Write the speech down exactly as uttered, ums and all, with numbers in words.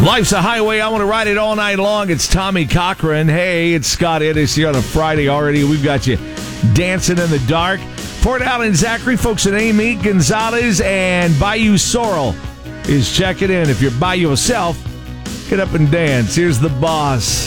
Life's a highway. I want to ride it all night long. It's Tommy Cochran. Hey, it's Scott Innes here on a Friday already. We've got you dancing in the dark. Fort Allen Zachary, folks at Amy Gonzalez, and Bayou Sorrel is checking in. If you're by yourself, get up and dance. Here's the boss.